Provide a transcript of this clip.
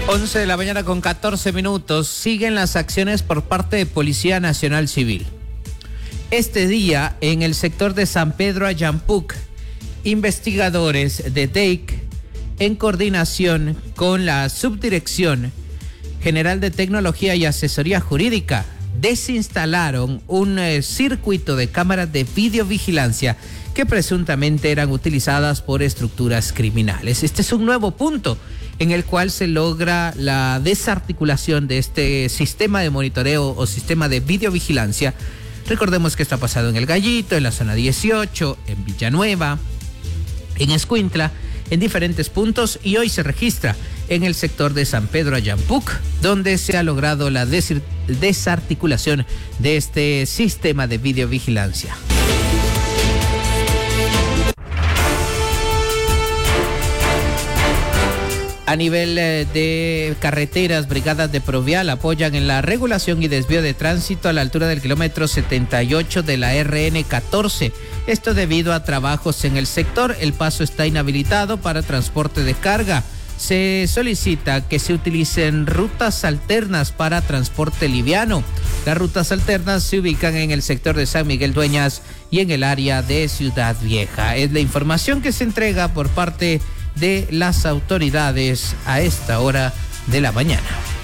11 de la mañana con 14 minutos. Siguen las acciones por parte de Policía Nacional Civil. Este día, en el sector de San Pedro Ayampuc, investigadores de DEIC, en coordinación con la Subdirección General de Tecnología y Asesoría Jurídica, desinstalaron un circuito de cámaras de videovigilancia que presuntamente eran utilizadas por estructuras criminales. Este es un nuevo punto en el cual se logra la desarticulación de este sistema de monitoreo o sistema de videovigilancia. Recordemos que está pasado en El Gallito, en la zona 18, en Villanueva, en Escuintla, en diferentes puntos, y hoy se registra en el sector de San Pedro Ayampuc, donde se ha logrado la desarticulación de este sistema de videovigilancia. A nivel de carreteras, brigadas de Provial apoyan en la regulación y desvío de tránsito a la altura del kilómetro 78 de la RN 14. Esto debido a trabajos en el sector. El paso está inhabilitado para transporte de carga. Se solicita que se utilicen rutas alternas para transporte liviano. Las rutas alternas se ubican en el sector de San Miguel Dueñas y en el área de Ciudad Vieja. Es la información que se entrega por parte de las autoridades a esta hora de la mañana.